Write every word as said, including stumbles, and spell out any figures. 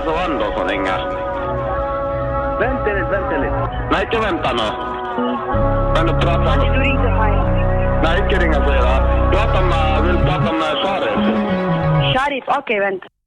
är Zalando som ringer. Vänta lite, vänta lite. Nej, inte vänta nu. Men du pratar... Du ringde mig. Nej, inte ringa sig då. Prata med, vill prata med Sharif. Sharif, okej, okay, vänta.